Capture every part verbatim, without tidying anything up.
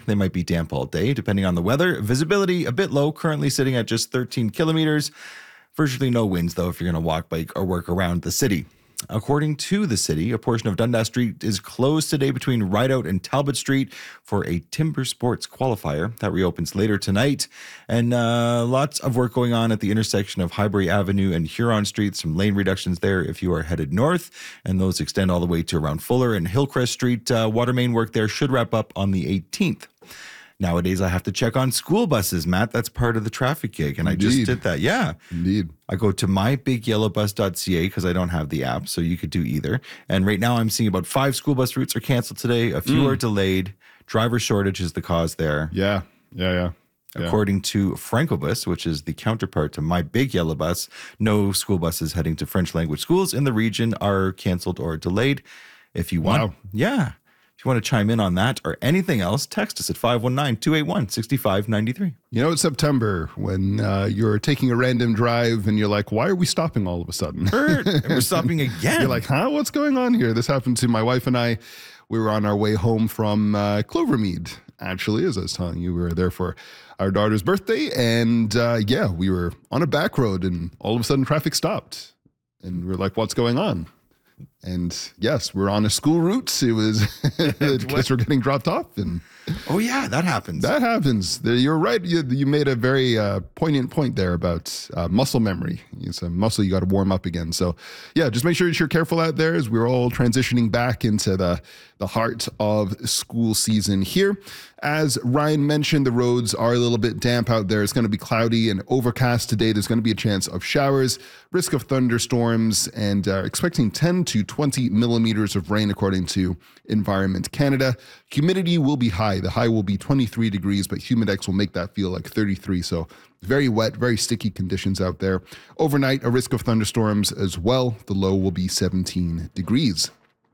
They might be damp all day, depending on the weather. Visibility a bit low, currently sitting at just thirteen kilometers. Virtually no winds, though, if you're going to walk, bike, or work around the city. According to the city, a portion of Dundas Street is closed today between Rideout and Talbot Street for a timber sports qualifier that reopens later tonight. And uh, lots of work going on at the intersection of Highbury Avenue and Huron Street. Some lane reductions there if you are headed north, and those extend all the way to around Fuller and Hillcrest Street. Uh, water main work there should wrap up on the eighteenth. Nowadays, I have to check on school buses, Matt. That's part of the traffic gig, and Indeed. I just did that. Yeah. Indeed. I go to my big yellow bus dot c a because I don't have the app, so you could do either. And right now, I'm seeing about five school bus routes are canceled today. A few mm. are delayed. Driver shortage is the cause there. Yeah, yeah, yeah. yeah. According to Francobus, which is the counterpart to My Big Yellow Bus, no school buses heading to French language schools in the region are canceled or delayed. If you want, wow. yeah. If you want to chime in on that or anything else, text us at five one nine, two eight one, six five nine three. You know, it's September when uh, you're taking a random drive and you're like, why are we stopping all of a sudden? And we're stopping again. You're like, huh? What's going on here? This happened to my wife and I. We were on our way home from uh, Clovermead, actually, as I was telling you. We were there for our daughter's birthday. And uh, yeah, we were on a back road and all of a sudden traffic stopped. And we we're like, what's going on? And yes, we're on a school route. It was the kids were getting dropped off, and oh yeah, that happens. That happens. You're right. You, you made a very uh, poignant point there about uh, muscle memory. It's a muscle you got to warm up again. So yeah, just make sure you're careful out there as we're all transitioning back into the the heart of school season here. As Ryan mentioned, the roads are a little bit damp out there. It's going to be cloudy and overcast today. There's going to be a chance of showers, risk of thunderstorms, and uh, expecting ten to twenty millimeters of rain according to Environment Canada. Humidity will be high. The high will be twenty-three degrees, but Humidex will make that feel like thirty-three. So very wet, very sticky conditions out there. Overnight, a risk of thunderstorms as well. The low will be seventeen degrees.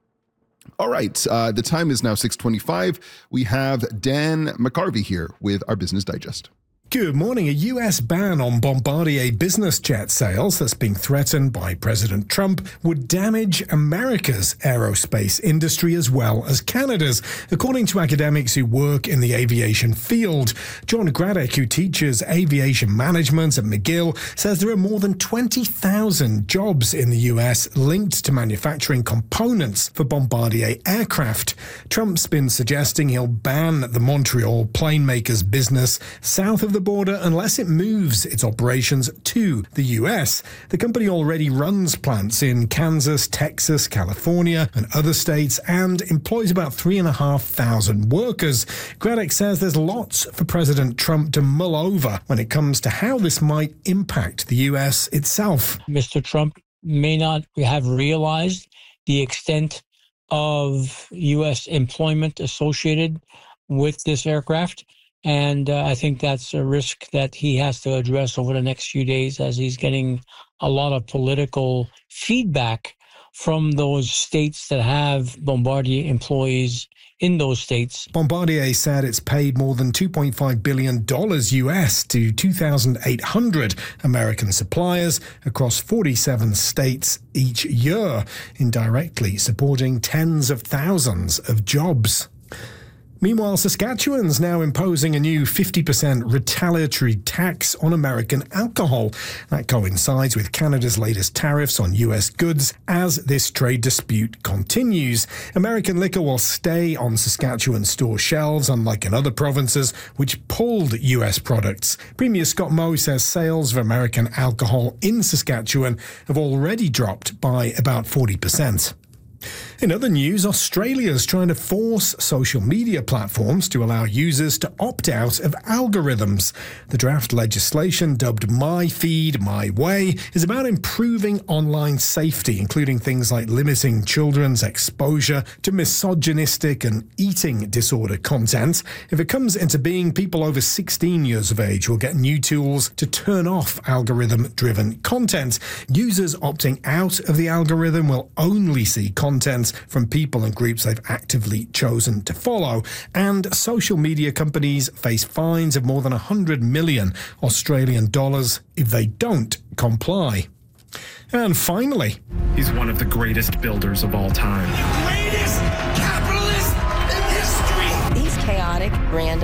All right, uh, the time is now six twenty-five. We have Dan McCarvey here with our Business Digest. Good morning. A U S ban on Bombardier business jet sales that's being threatened by President Trump would damage America's aerospace industry as well as Canada's, according to academics who work in the aviation field. John Graddick, who teaches aviation management at McGill, says there are more than twenty thousand jobs in the U S linked to manufacturing components for Bombardier aircraft. Trump's been suggesting he'll ban the Montreal plane maker's business south of the border unless it moves its operations to the U S. The company already runs plants in Kansas, Texas, California, and other states and employs about three and a half thousand workers. Graddick says there's lots for President Trump to mull over when it comes to how this might impact the U S itself. Mister Trump may not have realized the extent of U S employment associated with this aircraft. And uh, I think that's a risk that he has to address over the next few days as he's getting a lot of political feedback from those states that have Bombardier employees in those states. Bombardier said it's paid more than two point five billion dollars U S to two thousand eight hundred American suppliers across forty-seven states each year, indirectly supporting tens of thousands of jobs. Meanwhile, Saskatchewan's now imposing a new fifty percent retaliatory tax on American alcohol. That coincides with Canada's latest tariffs on U S goods as this trade dispute continues. American liquor will stay on Saskatchewan store shelves, unlike in other provinces, which pulled U S products. Premier Scott Moe says sales of American alcohol in Saskatchewan have already dropped by about forty percent. In other news, Australia's trying to force social media platforms to allow users to opt out of algorithms. The draft legislation, dubbed My Feed, My Way, is about improving online safety, including things like limiting children's exposure to misogynistic and eating disorder content. If it comes into being, people over sixteen years of age will get new tools to turn off algorithm-driven content. Users opting out of the algorithm will only see content from people and groups they've actively chosen to follow. And social media companies face fines of more than one hundred million Australian dollars if they don't comply. And finally, he's one of the greatest builders of all time. The greatest capitalist in history. These chaotic, random